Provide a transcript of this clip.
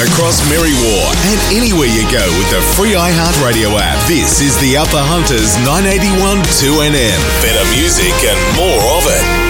across Merriwa and anywhere you go with the free iHeartRadio app. This is the Upper Hunters 981 2NM. Better music and more of it.